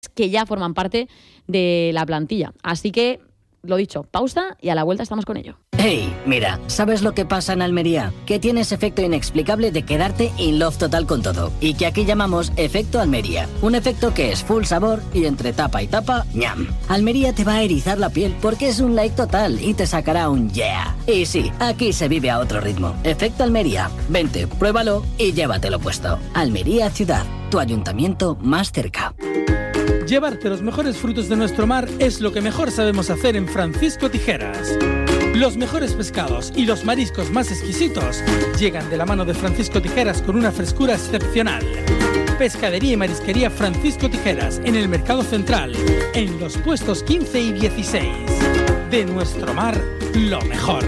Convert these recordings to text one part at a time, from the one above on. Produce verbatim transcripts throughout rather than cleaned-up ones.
que ya forman parte de la plantilla. Así que, lo dicho, pausa y a la vuelta estamos con ello. Hey, mira, ¿sabes lo que pasa en Almería? Que tienes efecto inexplicable de quedarte in love total con todo. Y que aquí llamamos efecto Almería. Un efecto que es full sabor y entre tapa y tapa, ñam. Almería te va a erizar la piel porque es un like total y te sacará un yeah. Y sí, aquí se vive a otro ritmo. Efecto Almería. Vente, pruébalo y llévatelo puesto. Almería Ciudad, tu ayuntamiento más cerca. Llevarte los mejores frutos de nuestro mar es lo que mejor sabemos hacer en Francisco Tijeras. Los mejores pescados y los mariscos más exquisitos llegan de la mano de Francisco Tijeras con una frescura excepcional. Pescadería y marisquería Francisco Tijeras en el Mercado Central, en los puestos quince y dieciséis. De nuestro mar, lo mejor.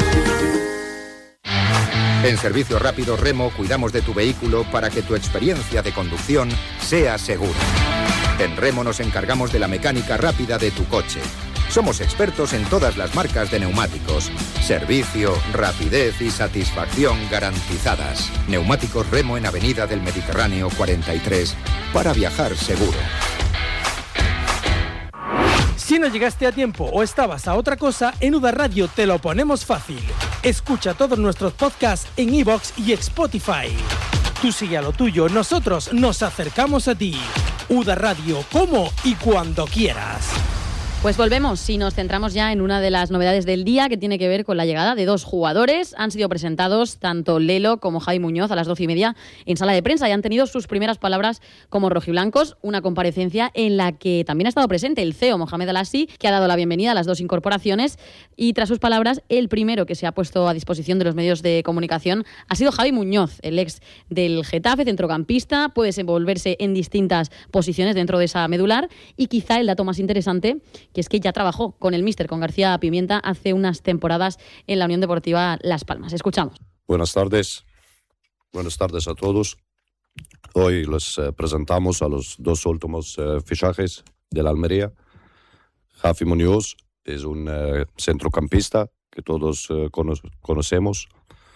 En Servicio Rápido Remo cuidamos de tu vehículo para que tu experiencia de conducción sea segura. En Remo nos encargamos de la mecánica rápida de tu coche. Somos expertos en todas las marcas de neumáticos. Servicio, rapidez y satisfacción garantizadas. Neumáticos Remo en Avenida del Mediterráneo cuarenta y tres, para viajar seguro. Si no llegaste a tiempo o estabas a otra cosa, en U D A Radio te lo ponemos fácil. Escucha todos nuestros podcasts en iVoox y Spotify. Tú sigue a lo tuyo, nosotros nos acercamos a ti. U D A Radio, como y cuando quieras. Pues volvemos y nos centramos ya en una de las novedades del día que tiene que ver con la llegada de dos jugadores. Han sido presentados tanto Lelo como Javi Muñoz a las doce y media en sala de prensa y han tenido sus primeras palabras como rojiblancos. Una comparecencia en la que también ha estado presente el C E O Mohamed Alassi, que ha dado la bienvenida a las dos incorporaciones. Y tras sus palabras, el primero que se ha puesto a disposición de los medios de comunicación ha sido Javi Muñoz, el ex del Getafe, centrocampista. Puede desenvolverse en distintas posiciones dentro de esa medular. Y quizá el dato más interesante, que es que ya trabajó con el míster, con García Pimienta, hace unas temporadas en la Unión Deportiva Las Palmas. Escuchamos. Buenas tardes. Buenas tardes a todos. Hoy les eh, presentamos a los dos últimos eh, fichajes de la Almería. Javi Muñoz es un eh, centrocampista que todos eh, cono- conocemos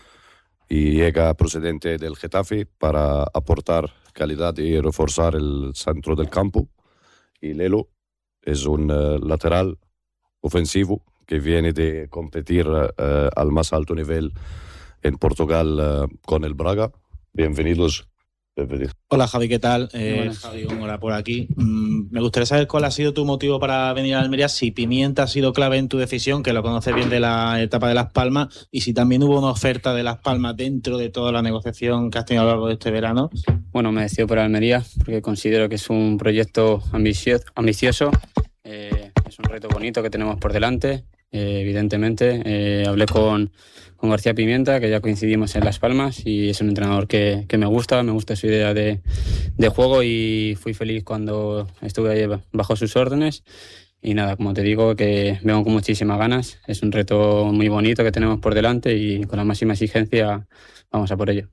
y llega procedente del Getafe para aportar calidad y reforzar el centro del campo. Y Lelo es un uh, lateral ofensivo que viene de competir uh, al más alto nivel en Portugal uh, con el Braga. Bienvenidos. Bienvenidos. Hola Javi, ¿qué tal? Eh, Javi, hola por aquí. Mm, me gustaría saber cuál ha sido tu motivo para venir a Almería, si Pimienta ha sido clave en tu decisión, que lo conoces bien de la etapa de Las Palmas, y si también hubo una oferta de Las Palmas dentro de toda la negociación que has tenido a lo largo de este verano. Bueno, me decido por Almería porque considero que es un proyecto ambicioso, ambicioso. Eh, es un reto bonito que tenemos por delante, eh, evidentemente. Eh, hablé con, con García Pimienta, que ya coincidimos en Las Palmas, y es un entrenador que, que me gusta, me gusta su idea de, de juego, y fui feliz cuando estuve ahí bajo sus órdenes. Y nada, como te digo, que vengo con muchísimas ganas. Es un reto muy bonito que tenemos por delante y con la máxima exigencia vamos a por ello.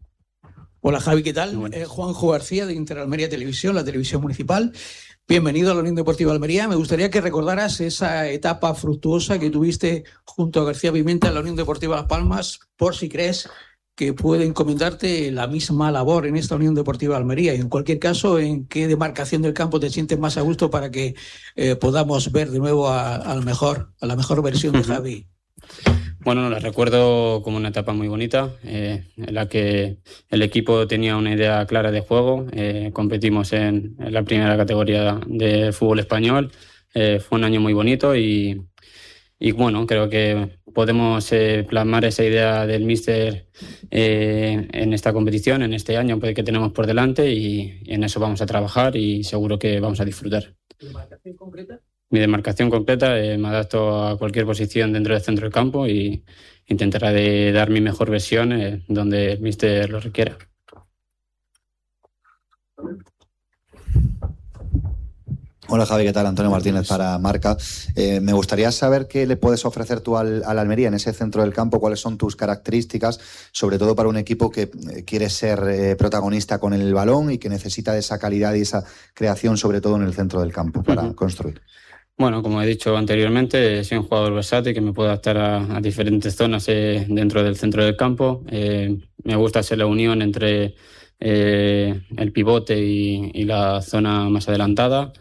Hola Javi, ¿qué tal? Eh, Juanjo García de Inter Almería Televisión, la televisión municipal. Bienvenido a la Unión Deportiva Almería. Me gustaría que recordaras esa etapa fructuosa que tuviste junto a García Pimienta en la Unión Deportiva Las Palmas, por si crees que puede encomendarte la misma labor en esta Unión Deportiva Almería. Y en cualquier caso, ¿en qué demarcación del campo te sientes más a gusto para que eh, podamos ver de nuevo a, a, lo mejor, a la mejor versión de Javi? Bueno, la recuerdo como una etapa muy bonita, eh, en la que el equipo tenía una idea clara de juego. Eh, competimos en, en la primera categoría de fútbol español. Eh, fue un año muy bonito y, y bueno, creo que podemos eh, plasmar esa idea del míster eh, en esta competición, en este año que tenemos por delante, y, y en eso vamos a trabajar y seguro que vamos a disfrutar. ¿Demarcación concreta? Mi demarcación completa, eh, me adapto a cualquier posición dentro del centro del campo y intentaré de dar mi mejor versión eh, donde el míster lo requiera. Hola Javi, ¿qué tal? Antonio Martínez para Marca. Eh, me gustaría saber qué le puedes ofrecer tú al, al Almería en ese centro del campo, cuáles son tus características, sobre todo para un equipo que eh, quiere ser eh, protagonista con el balón y que necesita de esa calidad y esa creación, sobre todo en el centro del campo, para uh-huh. construir. Bueno, como he dicho anteriormente, soy un jugador versátil que me puedo adaptar a, a diferentes zonas eh, dentro del centro del campo. Eh, me gusta hacer la unión entre eh, el pivote y, y la zona más adelantada.